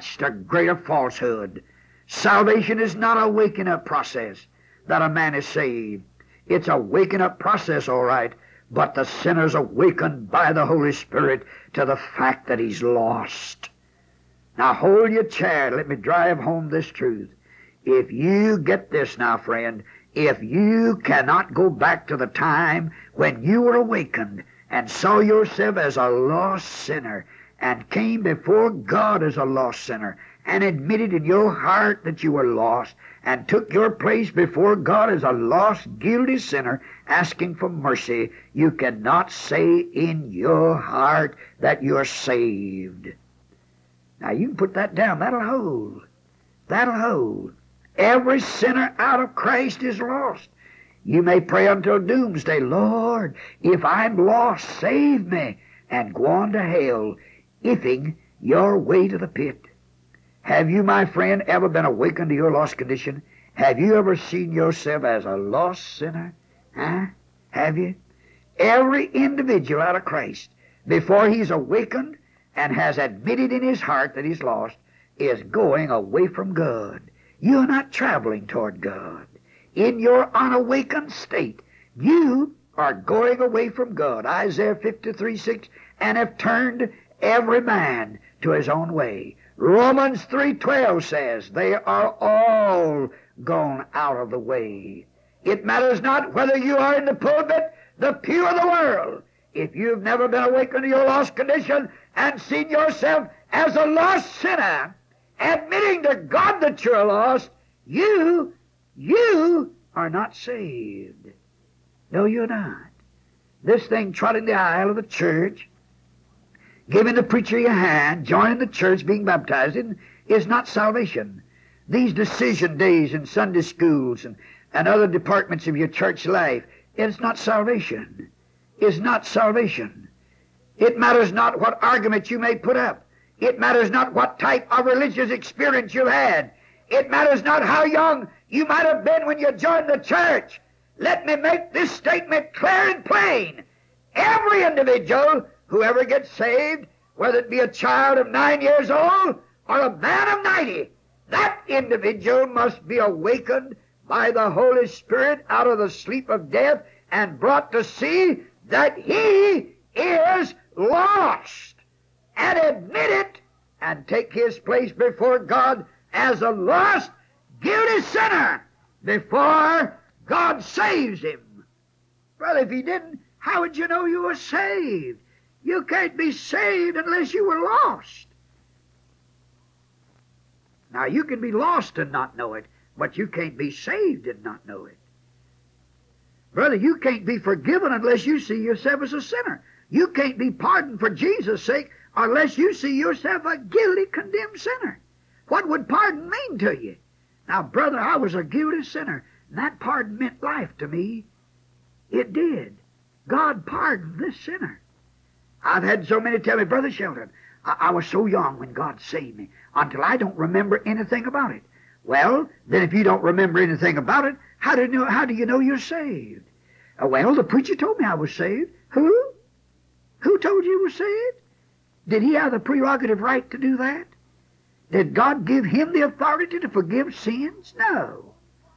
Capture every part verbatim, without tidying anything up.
attached to greater falsehood. Salvation is not a waking up process that a man is saved. It's a waking up process, all right, but the sinner's awakened by the Holy Spirit to the fact that he's lost. Now hold your chair. Let me drive home this truth. If you get this now, friend, if you cannot go back to the time when you were awakened and saw yourself as a lost sinner and came before God as a lost sinner and admitted in your heart that you were lost and took your place before God as a lost, guilty sinner asking for mercy, you cannot say in your heart that you're saved. Now you can put that down. That'll hold. That'll hold. Every sinner out of Christ is lost. You may pray until doomsday, Lord, if I'm lost, save me, and go on to hell, ifing your way to the pit. Have you, my friend, ever been awakened to your lost condition? Have you ever seen yourself as a lost sinner? Huh? Have you? Every individual out of Christ, before he's awakened and has admitted in his heart that he's lost, is going away from God. You're not traveling toward God. In your unawakened state, you are going away from God. Isaiah fifty-three six, and have turned every man to his own way. Romans three twelve says, they are all gone out of the way. It matters not whether you are in the pulpit, the pew, of the world. If you've never been awakened to your lost condition and seen yourself as a lost sinner, admitting to God that you're lost, you, you are not saved. No, you're not. This thing, trotting the aisle of the church, giving the preacher your hand, joining the church, being baptized in, is not salvation. These decision days in Sunday schools and, and other departments of your church life, it's not salvation. It's not salvation. It matters not what argument you may put up. It matters not what type of religious experience you had. It matters not how young you might have been when you joined the church. Let me make this statement clear and plain. Every individual who ever gets saved, whether it be a child of nine years old or a man of ninety, that individual must be awakened by the Holy Spirit out of the sleep of death and brought to see that he is lost, and admit it and take his place before God as a lost, guilty sinner before God saves him. Brother, if he didn't, how would you know you were saved? You can't be saved unless you were lost. Now, you can be lost and not know it, but you can't be saved and not know it. Brother, you can't be forgiven unless you see yourself as a sinner. You can't be pardoned for Jesus' sake unless you see yourself a guilty, condemned sinner. What would pardon mean to you? Now, brother, I was a guilty sinner, and that pardon meant life to me. It did. God pardoned this sinner. I've had so many tell me, Brother Shelton, I, I was so young when God saved me, until I don't remember anything about it. Well, then if you don't remember anything about it, how do you know, how do you know you're saved? Uh, well, the preacher told me I was saved. Who? Who told you you were saved? Did he have the prerogative right to do that? Did God give him the authority to forgive sins? No.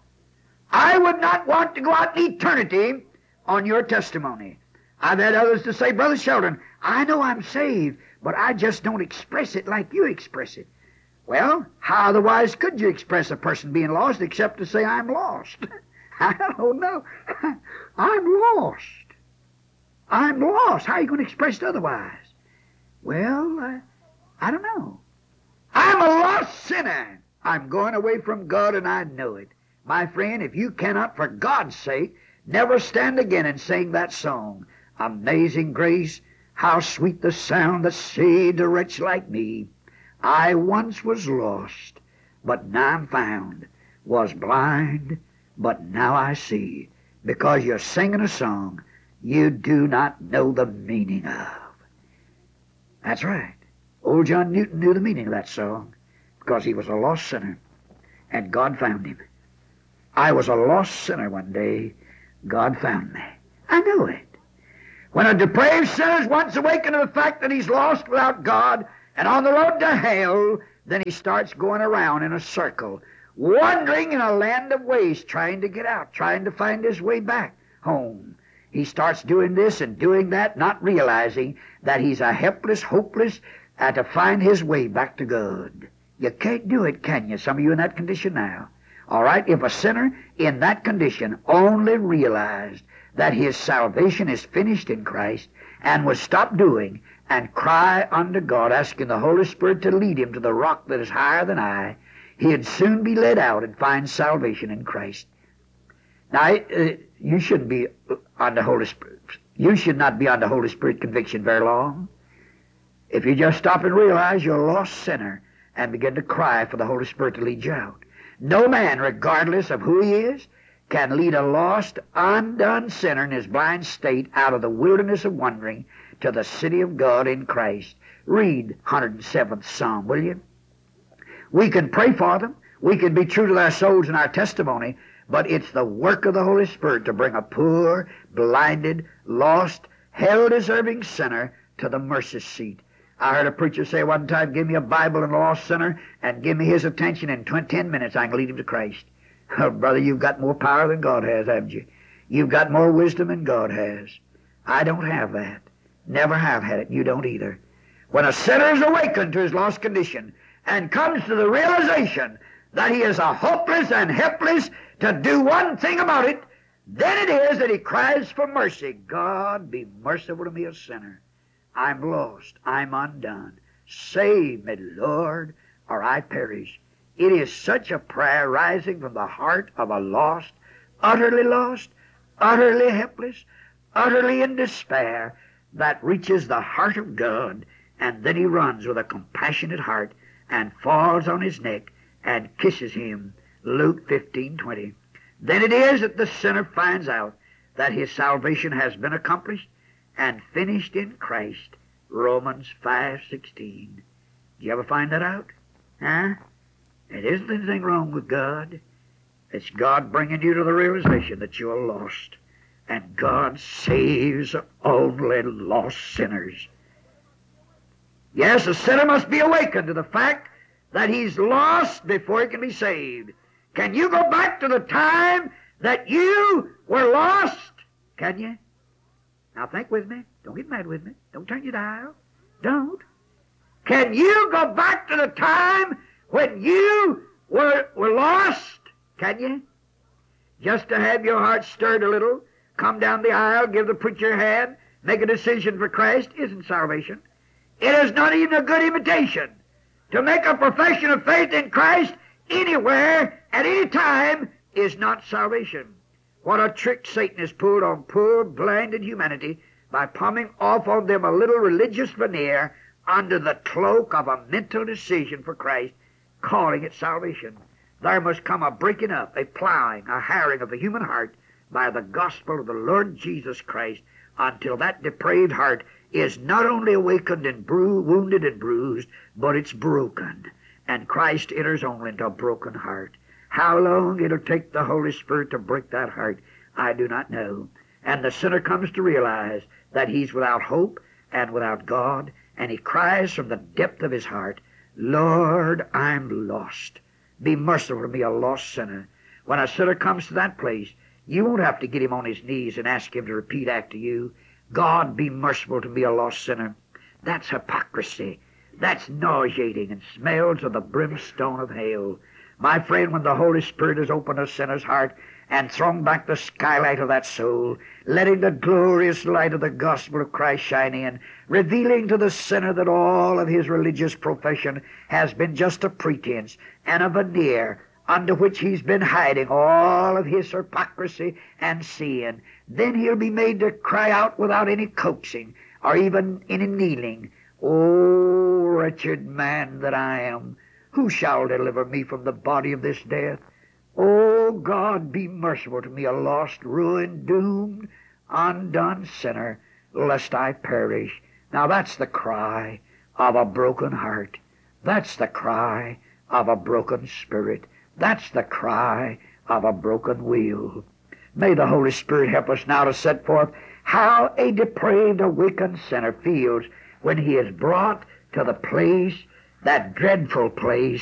I would not want to go out in eternity on your testimony. I've had others to say, Brother Sheldon, I know I'm saved, but I just don't express it like you express it. Well, how otherwise could you express a person being lost except to say, I'm lost? I don't know. I'm lost. I'm lost. How are you going to express it otherwise? Well, uh, I don't know. I'm a lost sinner. I'm going away from God, and I know it. My friend, if you cannot, for God's sake, never stand again and sing that song, Amazing Grace, how sweet the sound that saved a wretch like me. I once was lost, but now I'm found, was blind, but now I see. Because you're singing a song you do not know the meaning of. That's right. Old John Newton knew the meaning of that song because he was a lost sinner, and God found him. I was a lost sinner one day. God found me. I know it. When a depraved sinner is once awakened to the fact that he's lost without God and on the road to hell, Then he starts going around in a circle, wandering in a land of waste, trying to get out, trying to find his way back home. He starts doing this and doing that, not realizing that he's a helpless, hopeless, uh, to find his way back to God. You can't do it, can you? Some of you in that condition now. All right, if a sinner in that condition only realized that his salvation is finished in Christ and would stop doing and cry unto God, asking the Holy Spirit to lead him to the rock that is higher than I, he'd soon be led out and find salvation in Christ. Now, uh, you shouldn't be on the Holy Spirit. You should not be on the Holy Spirit conviction very long. If you just stop and realize you're a lost sinner and begin to cry for the Holy Spirit to lead you out. No man, regardless of who he is, can lead a lost, undone sinner in his blind state out of the wilderness of wandering to the city of God in Christ. Read one hundred seventh Psalm, will you? We can pray for them. We can be true to their souls and our testimony, but it's the work of the Holy Spirit to bring a poor, blinded, lost, hell-deserving sinner to the mercy seat. I heard a preacher say one time, give me a Bible and a lost sinner and give me his attention in ten minutes, I can lead him to Christ. Oh, brother, you've got more power than God has, haven't you? You've got more wisdom than God has. I don't have that. Never have had it. You don't either. When a sinner is awakened to his lost condition and comes to the realization that he is a hopeless and helpless to do one thing about it, then it is that he cries for mercy. God, be merciful to me, a sinner. I'm lost. I'm undone. Save me, Lord, or I perish. It is such a prayer rising from the heart of a lost, utterly lost, utterly helpless, utterly in despair, that reaches the heart of God, and then he runs with a compassionate heart and falls on his neck and kisses him. Luke fifteen twenty. Then it is that the sinner finds out that his salvation has been accomplished and finished in Christ. Romans five sixteen. Did you ever find that out? Huh? It isn't anything wrong with God. It's God bringing you to the realization that you're lost. And God saves only lost sinners. Yes, a sinner must be awakened to the fact that he's lost before he can be saved. Can you go back to the time that you were lost? Can you? Now think with me. Don't get mad with me. Don't turn your dial. Don't. Can you go back to the time when you were, were lost? Can you? Just to have your heart stirred a little, come down the aisle, give the preacher a hand, make a decision for Christ isn't salvation. It is not even a good imitation. To make a profession of faith in Christ anywhere, at any time, is not salvation. What a trick Satan has pulled on poor, blinded humanity by palming off on them a little religious veneer under the cloak of a mental decision for Christ, calling it salvation. There must come a breaking up, a plowing, a harrowing of the human heart by the gospel of the Lord Jesus Christ, until that depraved heart is not only awakened and bru- wounded and bruised, but it's broken. And Christ enters only into a broken heart. How long it'll take the Holy Spirit to break that heart, I do not know. And the sinner comes to realize that he's without hope and without God, and he cries from the depth of his heart, Lord, I'm lost. Be merciful to me, a lost sinner. When a sinner comes to that place, you won't have to get him on his knees and ask him to repeat after you, God, be merciful to me, a lost sinner. That's hypocrisy. That's nauseating and smells of the brimstone of hell. My friend, when the Holy Spirit has opened a sinner's heart and thrown back the skylight of that soul, letting the glorious light of the gospel of Christ shine in, revealing to the sinner that all of his religious profession has been just a pretense and a veneer under which he's been hiding all of his hypocrisy and sin, then he'll be made to cry out without any coaxing or even any kneeling, O wretched man that I am, who shall deliver me from the body of this death? O God, be merciful to me, a lost, ruined, doomed, undone sinner, lest I perish. Now that's the cry of a broken heart. That's the cry of a broken spirit. That's the cry of a broken will. May the Holy Spirit help us now to set forth how a depraved, awakened sinner feels when he is brought to the place that dreadful place